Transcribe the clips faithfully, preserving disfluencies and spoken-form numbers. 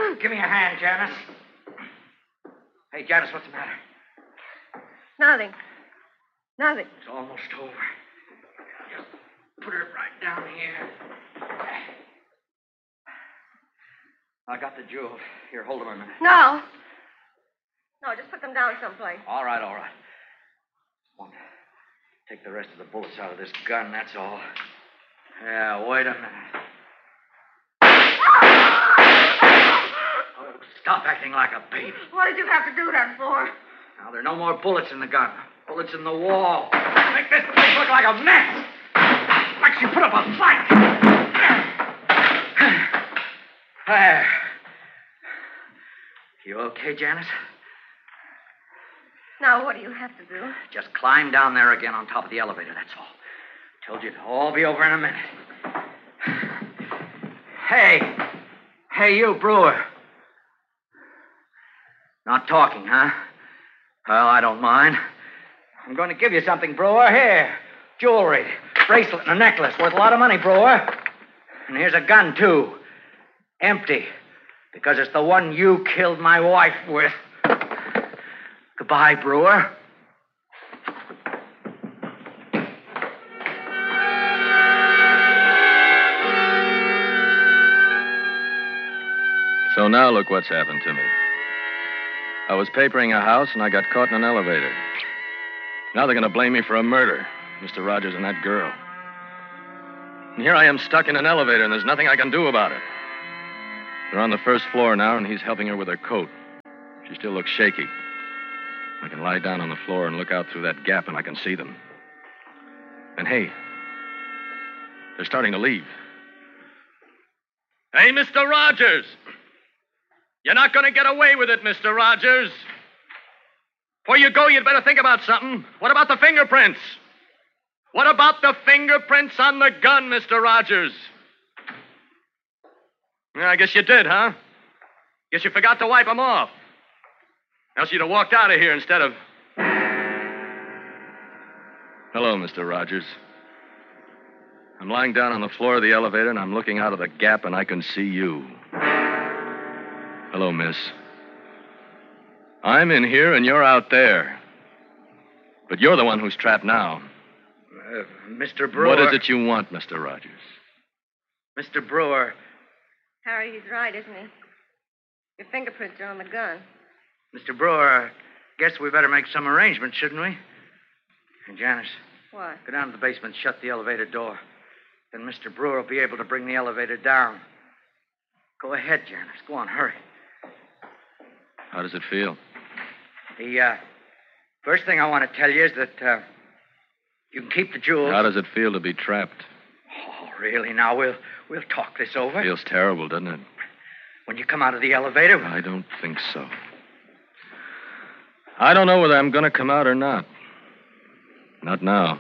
Give me a hand, Janice. Hey, Janice, what's the matter? Nothing. Nothing. It's almost over. Just put it right down here. I got the jewels. Here, hold them a minute. No. No, just put them down someplace. All right, all right. Want to take the rest of the bullets out of this gun, that's all. Yeah, wait a minute. Oh, stop acting like a baby. What did you have to do that for? Now, there are no more bullets in the gun. Bullets in the wall. Make this place look like a mess. Like she put up a fight. There. You okay, Janice? Now, what do you have to do? Just climb down there again on top of the elevator, that's all. Told you it'll all be over in a minute. Hey. Hey, you, Brewer. Not talking, huh? Well, I don't mind. I'm going to give you something, Brewer. Here. Jewelry. Bracelet and a necklace worth a lot of money, Brewer. And here's a gun, too. Empty. Because it's the one you killed my wife with. Goodbye, Brewer. So now look what's happened to me. I was papering a house and I got caught in an elevator. Now they're going to blame me for a murder, Mister Rogers and that girl. And here I am stuck in an elevator and there's nothing I can do about it. They're on the first floor now and he's helping her with her coat. She still looks shaky. I can lie down on the floor and look out through that gap and I can see them. And hey, they're starting to leave. Hey, Mister Rogers! You're not going to get away with it, Mister Rogers. Before you go, you'd better think about something. What about the fingerprints? What about the fingerprints on the gun, Mister Rogers? Yeah, I guess you did, huh? Guess you forgot to wipe them off. Else you'd have walked out of here instead of... Hello, Mister Rogers. I'm lying down on the floor of the elevator, and I'm looking out of the gap, and I can see you. Hello, miss. I'm in here, and you're out there. But you're the one who's trapped now. Uh, Mister Brewer... What is it you want, Mister Rogers? Mister Brewer... Harry, he's right, isn't he? Your fingerprints are on the gun. Mister Brewer, guess we better make some arrangements, shouldn't we? And Janice. What? Go down to the basement, shut the elevator door. Then Mister Brewer will be able to bring the elevator down. Go ahead, Janice. Go on, hurry. How does it feel? The, uh, first thing I want to tell you is that, uh, you can keep the jewels. How does it feel to be trapped? Oh, really? Now, we'll, we'll talk this over. Feels terrible, doesn't it? When you come out of the elevator... I don't think so. I don't know whether I'm going to come out or not. Not now.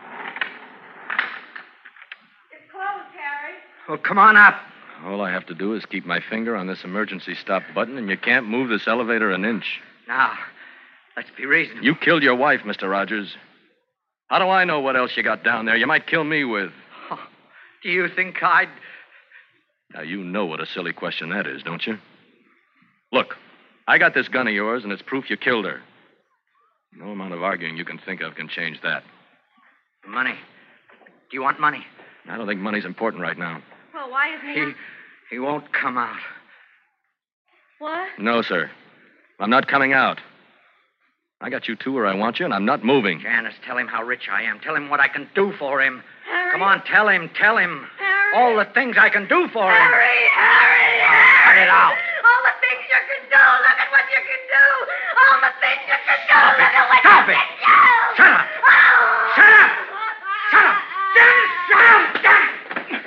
It's closed, Harry. Well, come on up. All I have to do is keep my finger on this emergency stop button, and you can't move this elevator an inch. Now, let's be reasonable. You killed your wife, Mister Rogers. How do I know what else you got down there you might kill me with? Oh, do you think I'd... Now, you know what a silly question that is, don't you? Look, I got this gun of yours, and it's proof you killed her. No amount of arguing you can think of can change that. Money. Do you want money? I don't think money's important right now. Well, why isn't he... He, he won't come out. What? No, sir. I'm not coming out. I got you two where I want you, and I'm not moving. Janice, tell him how rich I am. Tell him what I can do for him. Harry? Come on, tell him, tell him. Harry? All the things I can do for him. Harry, Harry, Now, Harry! cut it out. All the things you can do. Look at what you can do. All the things you can do. Stop Look it. at what Stop you it. can do. Shut up. Oh. Shut up. Shut up. Janice, shut up. Janice.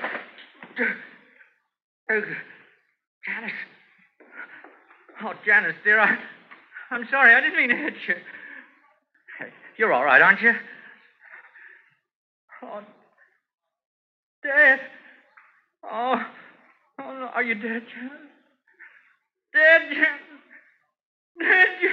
Uh, Janice. Oh, Janice, dear, I, I'm sorry. I didn't mean to hit you. Hey, you're all right, aren't you? Oh, dead. Oh, oh no, are you dead, Janice? Dead, Janice. Dead, Janice.